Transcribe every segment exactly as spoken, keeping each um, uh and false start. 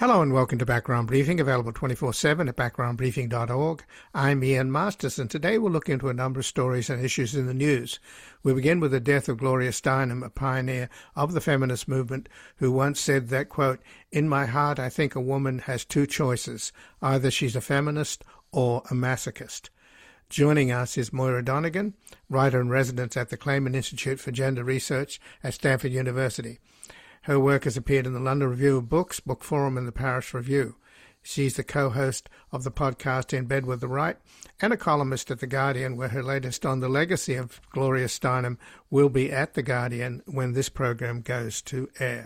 Hello and welcome to Background Briefing, available twenty-four seven at background briefing dot org. I'm Ian Masters, and today we'll look into a number of stories and issues in the news. We begin with the death of Gloria Steinem, a pioneer of the feminist movement, who once said that, quote, "In my heart I think a woman has two choices. Either she's a feminist or a masochist." Joining us is Moira Donegan, writer-in-residence at the Clayman Institute for Gender Research at Stanford University. Her work has appeared in the London Review of Books, Book Forum, and the Paris Review. She's the co-host of the podcast In Bed with the Right and a columnist at The Guardian, where her latest on the legacy of Gloria Steinem will be at The Guardian when this program goes to air.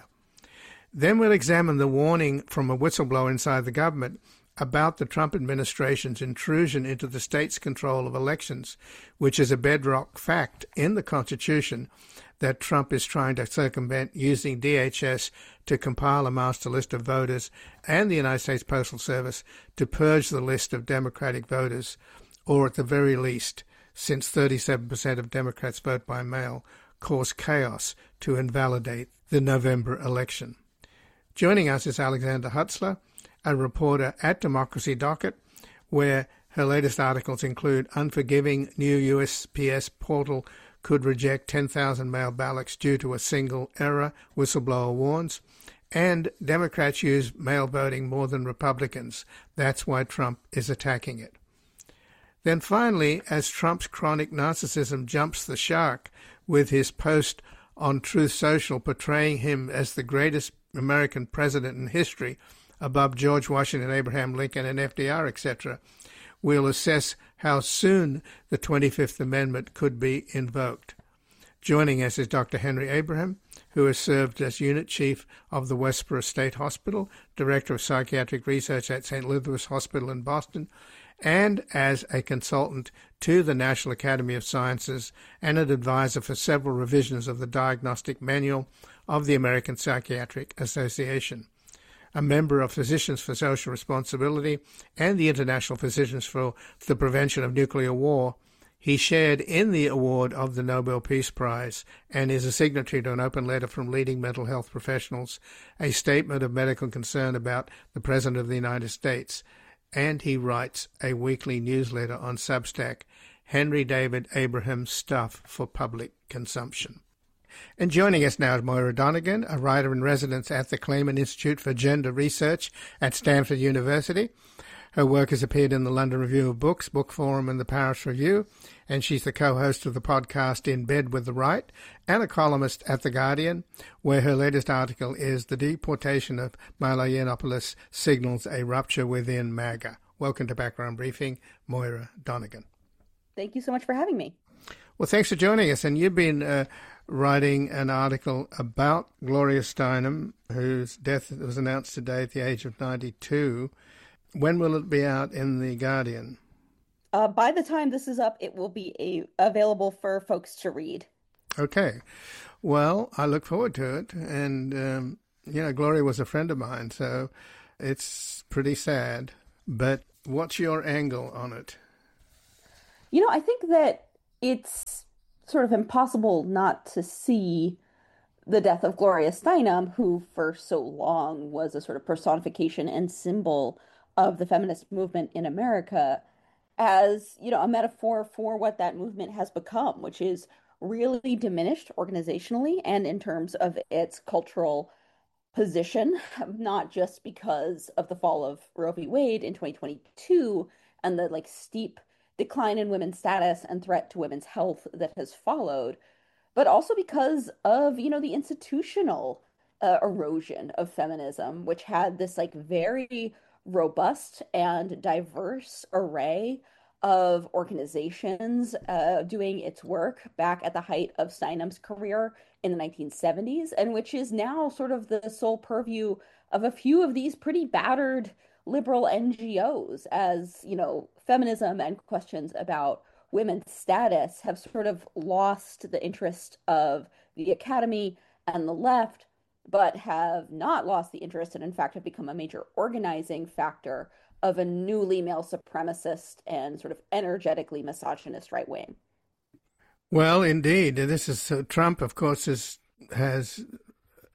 Then we'll examine the warning from a whistleblower inside the government about the Trump administration's intrusion into the state's control of elections, which is a bedrock fact in the Constitution that Trump is trying to circumvent using D H S to compile a master list of voters and the United States Postal Service to purge the list of Democratic voters, or at the very least, since thirty-seven percent of Democrats vote by mail, cause chaos to invalidate the November election. Joining us is Alexandra Hutzler, a reporter at Democracy Docket, where her latest articles include Unforgiving New U S P S Portal Could Reject ten thousand Mail Ballots Due to a Single Error, Whistleblower Warns, and Democrats Use Mail Voting More Than Republicans. That's Why Trump is Attacking It. Then finally, as Trump's chronic narcissism jumps the shark with his post on Truth Social portraying him as the greatest American president in history, above George Washington, Abraham Lincoln, and F D R, et cetera, we'll assess how soon the twenty-fifth Amendment could be invoked. Joining us is Doctor Henry Abraham, who has served as Unit Chief of the Westboro State Hospital, Director of Psychiatric Research at Saint Louis Hospital in Boston, and as a consultant to the National Academy of Sciences and an advisor for several revisions of the Diagnostic Manual of the American Psychiatric Association. A member of Physicians for Social Responsibility and the International Physicians for the Prevention of Nuclear War, he shared in the award of the Nobel Peace Prize and is a signatory to an open letter from leading mental health professionals, a statement of medical concern about the President of the United States, and he writes a weekly newsletter on Substack, Henry David Abraham Stuff for Public Consumption. And joining us now is Moira Donegan, a writer-in-residence at the Clayman Institute for Gender Research at Stanford University. Her work has appeared in the London Review of Books, Book Forum, and the Paris Review, and she's the co-host of the podcast In Bed with the Right and a columnist at The Guardian, where her latest article is The Deportation of Milo Yiannopoulos Signals a Rupture Within MAGA. Welcome to Background Briefing, Moira Donegan. Thank you so much for having me. Well, thanks for joining us. And you've been uh, writing an article about Gloria Steinem, whose death was announced today at the age of ninety-two. When will it be out in The Guardian? Uh, by the time this is up, it will be a, available for folks to read. Okay. Well, I look forward to it. And, um, you know, Gloria was a friend of mine, so it's pretty sad. But what's your angle on it? You know, I think that it's sort of impossible not to see the death of Gloria Steinem, who for so long was a sort of personification and symbol of the feminist movement in America, as, you know, a metaphor for what that movement has become, which is really diminished organizationally and in terms of its cultural position, not just because of the fall of Roe v. Wade in twenty twenty-two and the like steep decline in women's status and threat to women's health that has followed, but also because of, you know, the institutional uh, erosion of feminism, which had this like very robust and diverse array of organizations uh, doing its work back at the height of Steinem's career in the nineteen seventies, and which is now sort of the sole purview of a few of these pretty battered liberal N G Os, as, you know, feminism and questions about women's status have sort of lost the interest of the academy and the left, but have not lost the interest and in fact have become a major organizing factor of a newly male supremacist and sort of energetically misogynist right wing. Well, indeed. This is uh, Trump, of course, is, has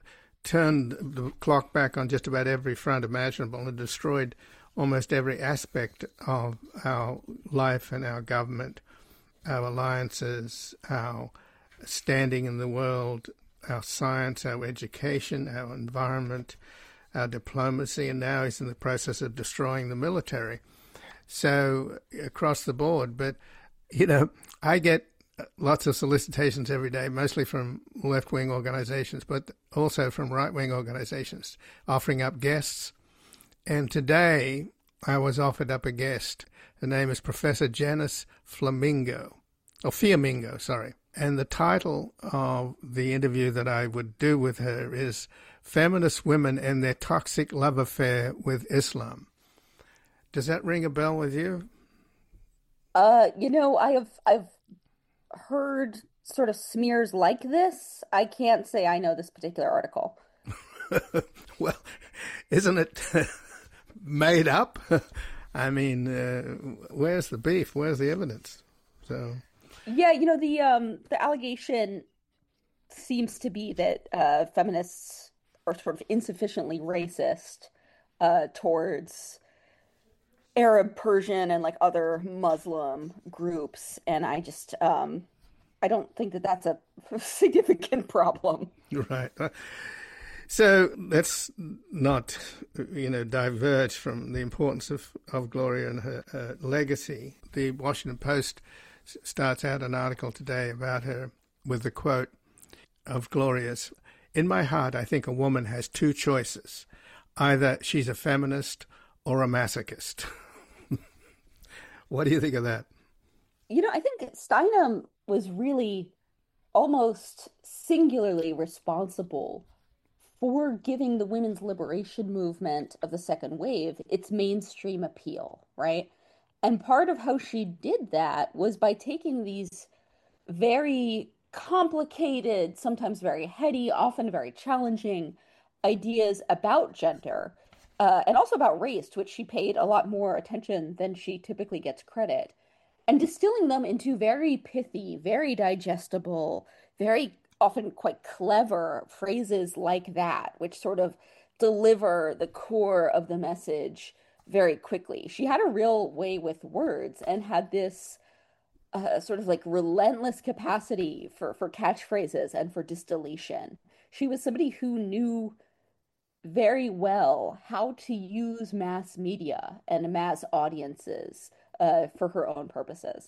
turned the clock back on just about every front imaginable and destroyed almost every aspect of our life and our government, our alliances, our standing in the world, our science, our education, our environment, our diplomacy, and now he's in the process of destroying the military. So across the board, but, you know, I get lots of solicitations every day, mostly from left-wing organizations, but also from right-wing organizations, offering up guests. And today I was offered up a guest. Her name is Professor Janice Flamingo, or Fiamingo, sorry. And the title of the interview that I would do with her is Feminist Women and Their Toxic Love Affair with Islam. Does that ring a bell with you? Uh, you know, I have I've heard sort of smears like this. I can't say I know this particular article. Well, isn't it made up? I mean, uh, where's the beef? Where's the evidence? So, yeah, you know, the um the allegation seems to be that uh, feminists are sort of insufficiently racist uh, towards Arab, Persian, and like other Muslim groups, and I just um, I don't think that that's a significant problem. Right. So let's not, you know, diverge from the importance of, of Gloria and her uh, legacy. The Washington Post starts out an article today about her with the quote of Gloria's, "In my heart, I think a woman has two choices. Either she's a feminist or a masochist." What do you think of that? You know, I think Steinem was really almost singularly responsible for giving the women's liberation movement of the second wave its mainstream appeal, right? And part of how she did that was by taking these very complicated, sometimes very heady, often very challenging ideas about gender, uh, and also about race, to which she paid a lot more attention than she typically gets credit, and distilling them into very pithy, very digestible, very often quite clever phrases like that, which sort of deliver the core of the message very quickly. She had a real way with words and had this uh, sort of like relentless capacity for, for catchphrases and for distillation. She was somebody who knew very well how to use mass media and mass audiences uh, for her own purposes.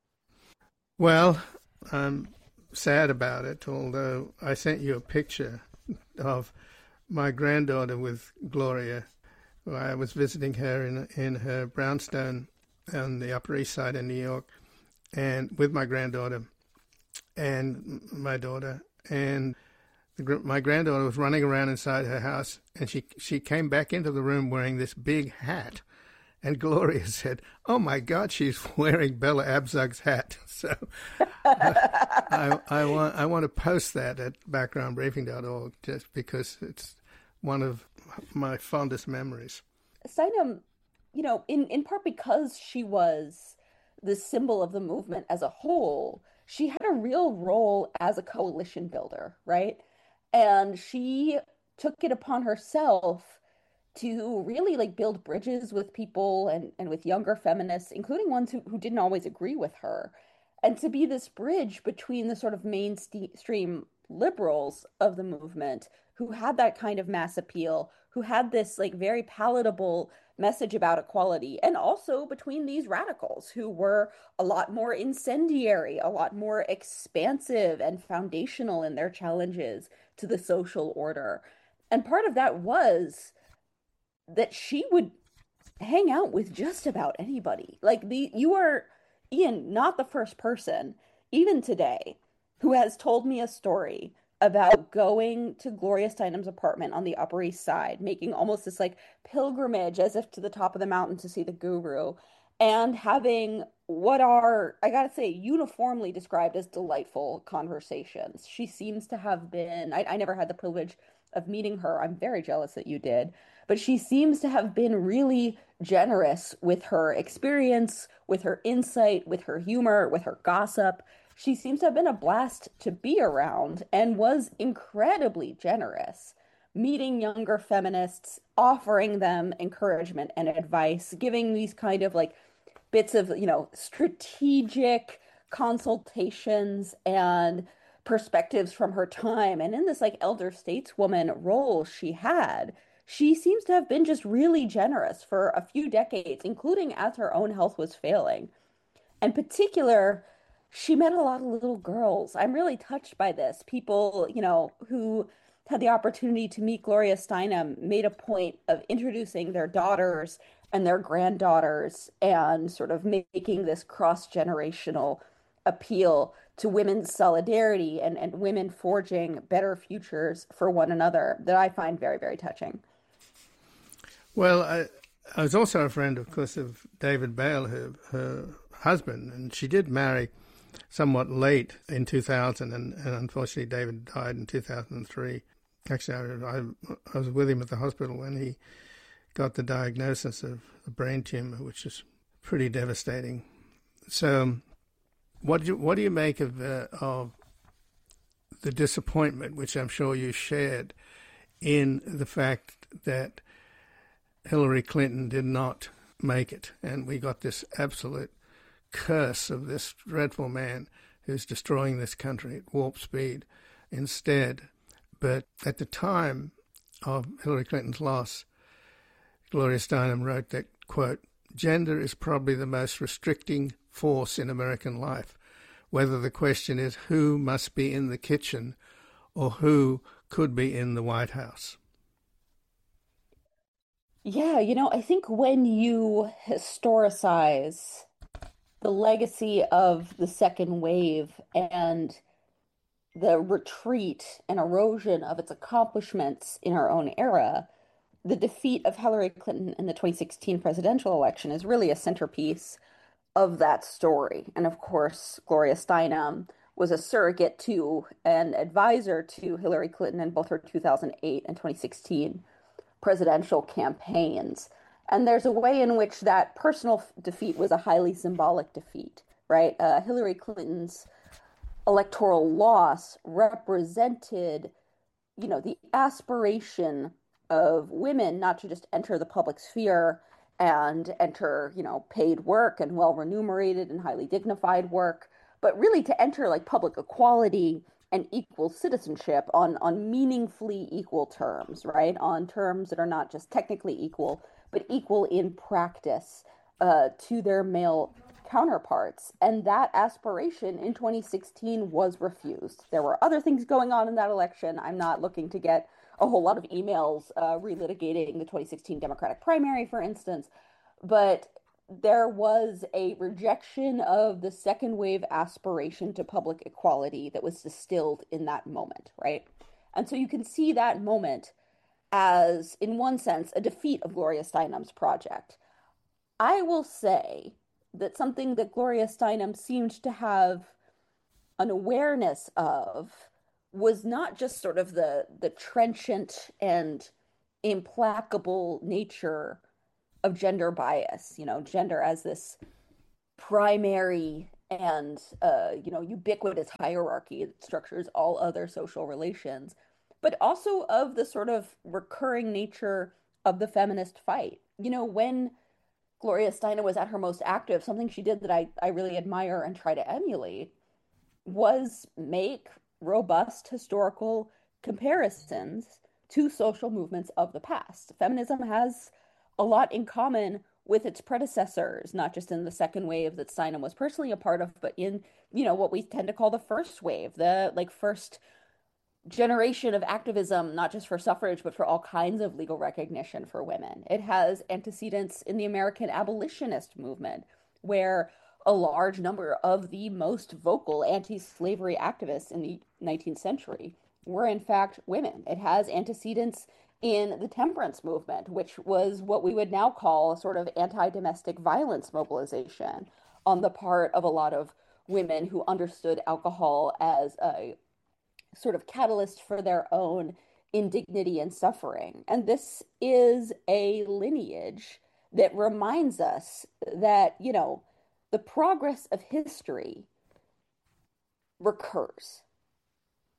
Well, I'm sad about it, although I sent you a picture of my granddaughter with Gloria. I was visiting her in in her brownstone on the Upper East Side in New York, and with my granddaughter and my daughter, and the, my granddaughter was running around inside her house, and she she came back into the room wearing this big hat, and Gloria said, "Oh my God, she's wearing Bella Abzug's hat." So uh, I I want I want to post that at background briefing dot org just because it's one of my fondest memories. Steinem, you know, in, in part because she was the symbol of the movement as a whole, she had a real role as a coalition builder, right? And she took it upon herself to really like build bridges with people and, and with younger feminists, including ones who, who didn't always agree with her, and to be this bridge between the sort of mainstream liberals of the movement who had that kind of mass appeal, who had this like very palatable message about equality, and also between these radicals who were a lot more incendiary, a lot more expansive and foundational in their challenges to the social order. And part of that was that she would hang out with just about anybody. Like the you are, Ian, not the first person, even today, who has told me a story about going to Gloria Steinem's apartment on the Upper East Side, making almost this like pilgrimage as if to the top of the mountain to see the guru, and having what are, I gotta say, uniformly described as delightful conversations. She seems to have been, I, I never had the privilege of meeting her. I'm very jealous that you did. But she seems to have been really generous with her experience, with her insight, with her humor, with her gossip. She seems to have been a blast to be around and was incredibly generous. meeting younger feminists, offering them encouragement and advice, giving these kind of like bits of, you know, strategic consultations and perspectives from her time. And in this like elder stateswoman role she had, she seems to have been just really generous for a few decades, including as her own health was failing. In particular, she met a lot of little girls. I'm really touched by this. People, you know, who had the opportunity to meet Gloria Steinem made a point of introducing their daughters and their granddaughters and sort of making this cross-generational appeal to women's solidarity and, and women forging better futures for one another that I find very, very touching. Well, I, I was also a friend, of course, of David Bale, her, her husband, and she did marry somewhat late in two thousand, and, and unfortunately David died in two thousand three. Actually, I, I was with him at the hospital when he got the diagnosis of a brain tumor, which is pretty devastating. So what do you, what do you make of, uh, of the disappointment, which I'm sure you shared, in the fact that Hillary Clinton did not make it, and we got this absolute curse of this dreadful man who's destroying this country at warp speed instead? But at the time of Hillary Clinton's loss, Gloria Steinem wrote that, quote, "Gender is probably the most restricting force in American life, whether the question is who must be in the kitchen or who could be in the White House." Yeah, you know, I think when you historicize the legacy of the second wave and the retreat and erosion of its accomplishments in our own era, the defeat of Hillary Clinton in the twenty sixteen presidential election is really a centerpiece of that story. And of course, Gloria Steinem was a surrogate to and advisor to Hillary Clinton in both her two thousand eight and twenty sixteen presidential campaigns. And there's a way in which that personal defeat was a highly symbolic defeat, right? Uh, Hillary Clinton's electoral loss represented, you know, the aspiration of women not to just enter the public sphere and enter, you know, paid work and well remunerated and highly dignified work, but really to enter like public equality and equal citizenship on on meaningfully equal terms, right? On terms that are not just technically equal, but equal in practice uh, to their male counterparts. And that aspiration in twenty sixteen was refused. There were other things going on in that election. I'm not looking to get a whole lot of emails uh, relitigating the twenty sixteen Democratic primary, for instance, but there was a rejection of the second wave aspiration to public equality that was distilled in that moment, right? And so you can see that moment as, in one sense, a defeat of Gloria Steinem's project. I will say that something that Gloria Steinem seemed to have an awareness of was not just sort of the the trenchant and implacable nature of gender bias, you know, gender as this primary and uh, you know, ubiquitous hierarchy that structures all other social relations, but also of the sort of recurring nature of the feminist fight. You know, when Gloria Steinem was at her most active, something she did that I, I really admire and try to emulate was make robust historical comparisons to social movements of the past. Feminism has a lot in common with its predecessors, not just in the second wave that Steinem was personally a part of, but in, you know, what we tend to call the first wave, the like first generation of activism, not just for suffrage, but for all kinds of legal recognition for women. It has antecedents in the American abolitionist movement, where a large number of the most vocal anti-slavery activists in the nineteenth century were in fact women. It has antecedents in the temperance movement, which was what we would now call a sort of anti-domestic violence mobilization on the part of a lot of women who understood alcohol as a sort of catalyst for their own indignity and suffering. And this is a lineage that reminds us that, you know, the progress of history recurs.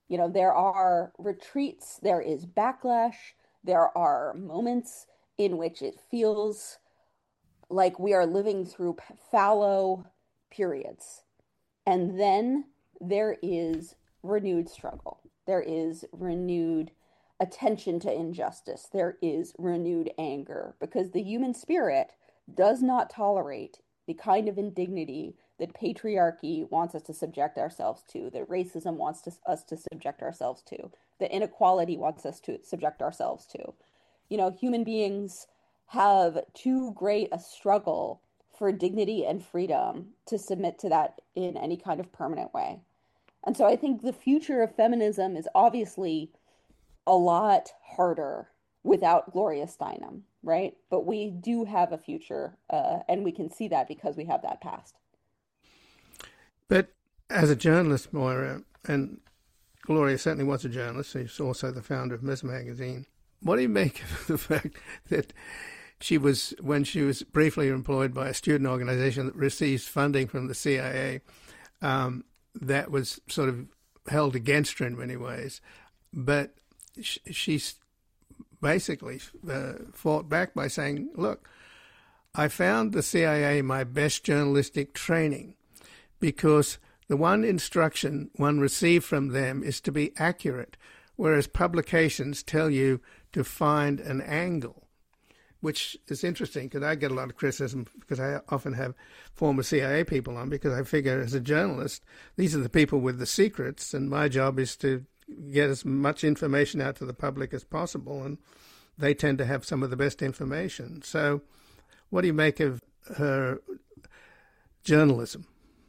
You know, there are retreats, there is backlash, there are moments in which it feels like we are living through fallow periods. And then there is renewed struggle. There is renewed attention to injustice. There is renewed anger because the human spirit does not tolerate the kind of indignity that patriarchy wants us to subject ourselves to, that racism wants to, us to subject ourselves to, that inequality wants us to subject ourselves to. You know, human beings have too great a struggle for dignity and freedom to submit to that in any kind of permanent way. And so I think the future of feminism is obviously a lot harder without Gloria Steinem, right? But we do have a future, uh, and we can see that because we have that past. But as a journalist, Moira, and Gloria certainly was a journalist, she's also the founder of Ms Magazine. What do you make of the fact that she was, when she was briefly employed by a student organization that receives funding from the C I A, um, that was sort of held against her in many ways, but sh- she's basically uh, fought back by saying, look, I found the C I A my best journalistic training because the one instruction one received from them is to be accurate, whereas publications tell you to find an angle, which is interesting because I get a lot of criticism because I often have former C I A people on because I figure as a journalist, these are the people with the secrets and my job is to get as much information out to the public as possible, and they tend to have some of the best information. So what do you make of her journalism?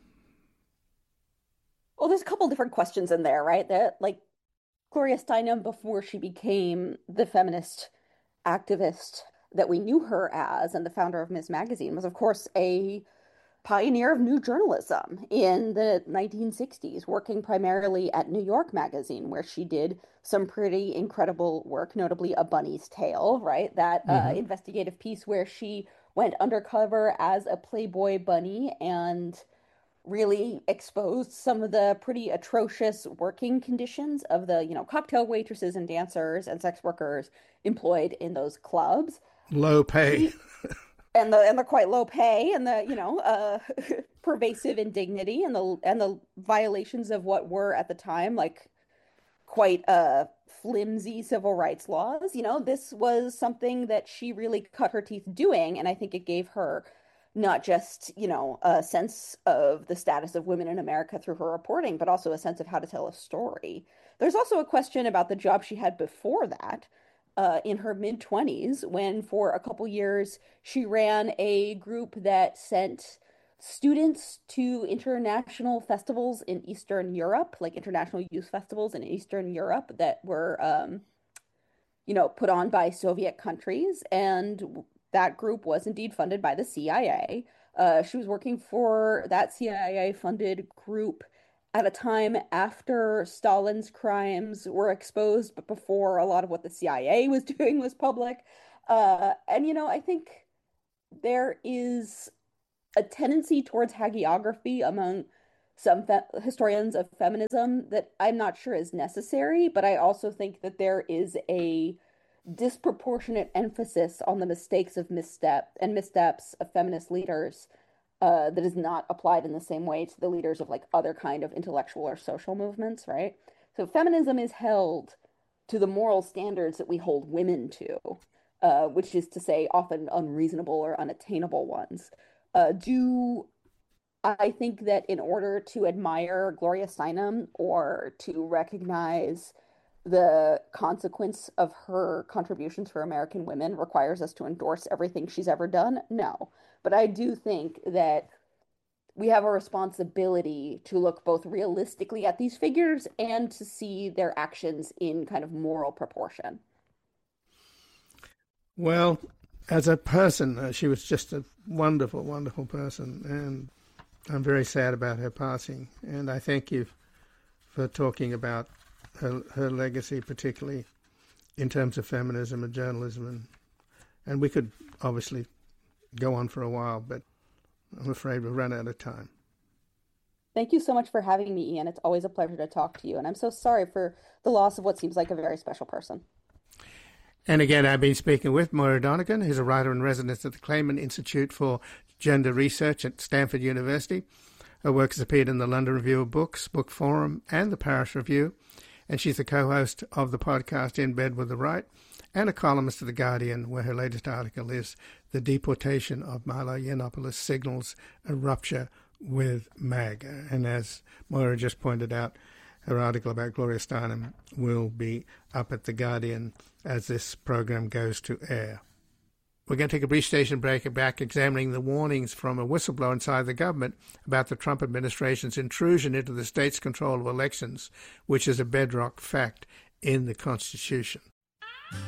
Well, there's a couple different questions in there, right? That like Gloria Steinem, before she became the feminist activist that we knew her as and the founder of Ms Magazine, was of course a pioneer of new journalism in the nineteen sixties, working primarily at New York Magazine, where she did some pretty incredible work, notably A Bunny's Tale, right? That uh, Mm-hmm. investigative piece where she went undercover as a Playboy bunny and really exposed some of the pretty atrocious working conditions of the, you know, cocktail waitresses and dancers and sex workers employed in those clubs. Low pay. She and the and the quite low pay and the, you know, uh pervasive indignity and the and the violations of what were at the time like quite uh flimsy civil rights laws. You know, this was something that she really cut her teeth doing, and I think it gave her not just, you know, a sense of the status of women in America through her reporting, but also a sense of how to tell a story. There's also a question about the job she had before that, uh, in her mid twenties, when for a couple years she ran a group that sent students to international festivals in Eastern Europe, like international youth festivals in Eastern Europe that were, um, you know, put on by Soviet countries. And that group was indeed funded by the C I A. Uh, she was working for that C I A-funded group at a time after Stalin's crimes were exposed, but before a lot of what the C I A was doing was public. Uh, and, you know, I think there is a tendency towards hagiography among some fe historians of feminism that I'm not sure is necessary, but I also think that there is a disproportionate emphasis on the mistakes of misstep and missteps of feminist leaders uh, that is not applied in the same way to the leaders of like other kind of intellectual or social movements, right? So feminism is held to the moral standards that we hold women to, uh, which is to say often unreasonable or unattainable ones. Uh, do I think that in order to admire Gloria Steinem or to recognize the consequence of her contributions for American women requires us to endorse everything she's ever done? No. But I do think that we have a responsibility to look both realistically at these figures and to see their actions in kind of moral proportion. Well, as a person, uh, she was just a wonderful, wonderful person, and I'm very sad about her passing. And I thank you for talking about her, her legacy, particularly in terms of feminism and journalism. And, and we could obviously go on for a while, but I'm afraid we've run out of time. Thank you so much for having me, Ian. It's always a pleasure to talk to you, and I'm so sorry for the loss of what seems like a very special person. And again, I've been speaking with Moira Donegan, who's a writer in residence at the Clayman Institute for Gender Research at Stanford University. Her work has appeared in the London Review of Books, Book Forum, and the Paris Review, and she's the co-host of the podcast In Bed with the Right, and a columnist at The Guardian, where her latest article is The Deportation of Milo Yiannopoulos Signals a Rupture with MAGA. And as Moira just pointed out, her article about Gloria Steinem will be up at The Guardian as this program goes to air. We're going to take a brief station break and back examining the warnings from a whistleblower inside the government about the Trump administration's intrusion into the state's control of elections, which is a bedrock fact in the Constitution.